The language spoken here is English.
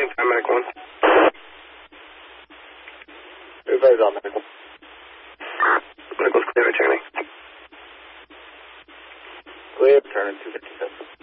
I'm Medic 1. Everybody's on Medical. Medical's clear, returning. Clear, turn 257.